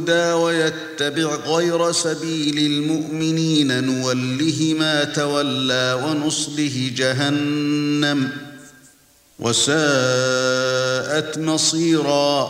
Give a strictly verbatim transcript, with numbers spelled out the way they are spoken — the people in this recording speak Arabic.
ويتبع غير سبيل المؤمنين نوله ما تولى ونصله جهنم وساءت مصيرا